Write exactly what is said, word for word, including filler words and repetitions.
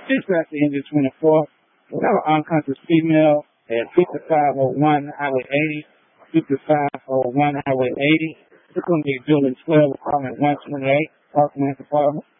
Dispatch to engine twenty-four. We have an unconscious female at fifty-five oh one Highway eighty. fifty-five oh one Highway eighty. It's going to be Building twelve, apartment one twenty-eight, Parkland Department.